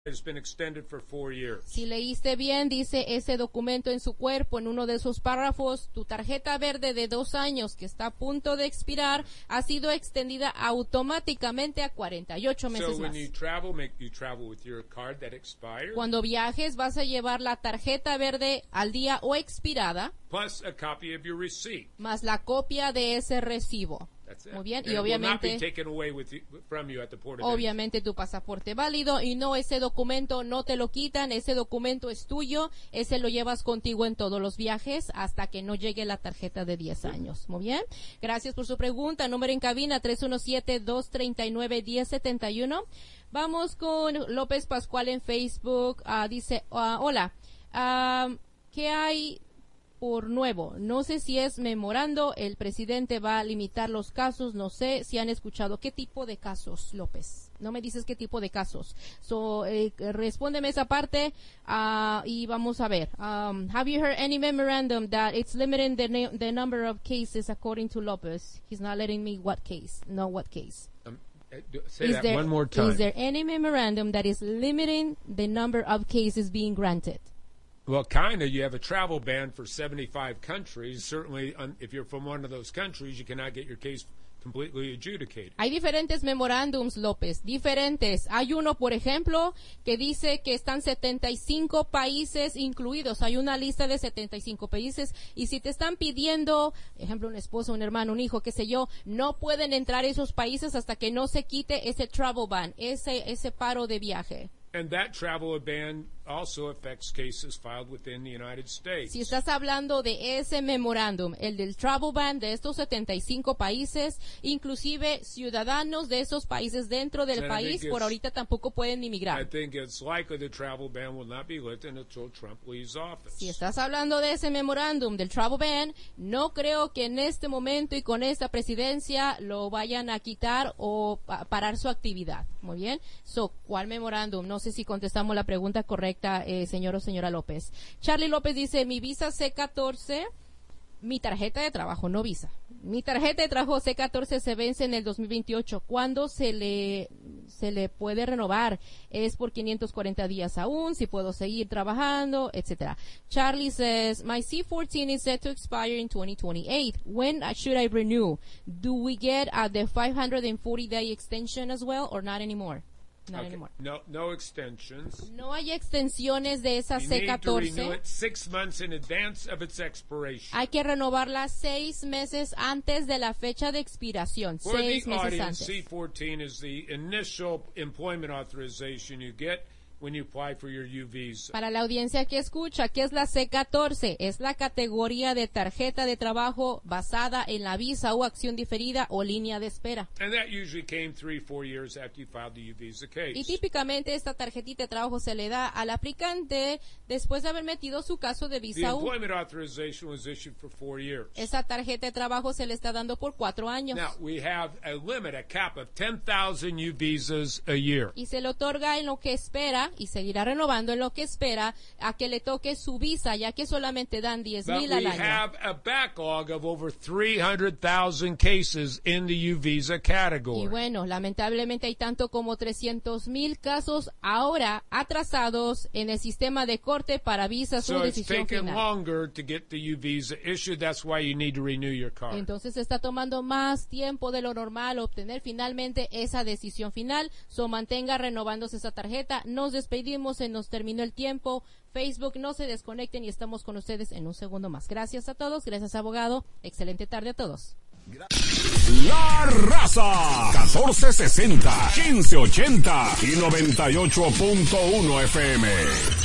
It's been extended for 4 years. Si leíste bien, dice ese documento en su cuerpo, en uno de esos párrafos, tu tarjeta verde de 2 años que está a punto de expirar ha sido extendida automáticamente a 48 meses So when más. you travel with your card that expired, Cuando viajes vas a llevar la tarjeta verde al día o expirada, plus a copy of your receipt. más la copia de ese recibo. That's it. Muy bien, And y it will not be obviamente, taken away from you at the port of entry. obviamente tu pasaporte válido y no, ese documento no te lo quitan, ese documento es tuyo, ese lo llevas contigo en todos los viajes hasta que no llegue la tarjeta de 10 años. Muy bien, gracias por su pregunta. Número en cabina 317-239-1071. Vamos con López Pascual en Facebook. Dice, hola, ¿qué hay por nuevo? No sé si es memorando, el presidente va a limitar los casos, no sé si han escuchado. ¿Qué tipo de casos, López? No me dices qué tipo de casos. Respóndeme esa parte y vamos a ver. Have you heard any memorandum that it's limiting the number of cases according to Lopez? He's not letting me what case. Say that one more time. Is there any memorandum that is limiting the number of cases being granted? Well, kind of. You have a travel ban for 75 countries. Certainly, if you're from one of those countries, you cannot get your case completely adjudicated. Hay diferentes memorándums, López, diferentes. Hay uno, por ejemplo, que dice que están 75 países incluidos. Hay una lista de 75 países y si te están pidiendo, ejemplo, un esposo, un hermano, un hijo, qué sé yo, no pueden entrar a esos países hasta que no se quite ese travel ban, ese paro de viaje. And that travel ban also affects cases filed within the United States. Si estás hablando de ese memorándum, el del travel ban de estos 75 países, inclusive ciudadanos de esos países dentro del país, por ahorita tampoco pueden I inmigrar. think it's likely the travel ban will not be lifted until Trump leaves office. Si estás hablando de ese memorándum del travel ban, no creo que en este momento y con esta presidencia lo vayan a quitar o parar su actividad. Muy bien. ¿Cuál memorándum? No sé si contestamos la pregunta correcta, señor o señora López. Charlie López dice, mi visa C14, mi tarjeta de trabajo, no visa. Mi tarjeta de trabajo C14 se vence en el 2028. ¿Cuándo se le puede renovar? Es por 540 días aún, si puedo seguir trabajando, etcétera. Charlie says, my C14 is set to expire in 2028. When should I renew? Do we get the 540-day extension as well or not anymore? Not anymore. No extensions. No hay extensiones de esa You need to renew C14. it 6 months in advance of its expiration. Hay que renovarla 6 meses antes de la fecha de expiración. For 6 the meses audience, antes. C14 is the initial employment authorization you get when you apply for your U visa. Para la audiencia que escucha, ¿qué es la C14? Es la categoría de tarjeta de trabajo basada en la visa o acción diferida o línea de espera. And that usually came 3-4 years after you filed the U visa case. Y típicamente esta tarjetita de trabajo se le da al aplicante después de haber metido su caso de The visa U. employment authorization was issued for 4 years. Esa tarjeta de trabajo se le está dando por 4 años. Now, we have a limit, a cap of 10,000 U visas a year. Y se le otorga en lo que espera y seguirá renovando en lo que espera a que le toque su visa, ya que solamente dan But 10,000 we al año. have a backlog of over 300,000 cases in the U visa Y category. bueno, lamentablemente hay tanto como 300,000 casos ahora atrasados en el sistema de corte para visa su So it's decisión taken final. longer to get the U visa issued. That's why you need to renew your card. Entonces está tomando más tiempo de lo normal obtener finalmente esa decisión final. Mantenga renovándose esa tarjeta. Nos despedimos, se nos terminó el tiempo. Facebook, no se desconecten y estamos con ustedes en un segundo más. Gracias a todos, gracias abogado. Excelente tarde a todos. La Raza 1460, 1580 y 98.1 FM.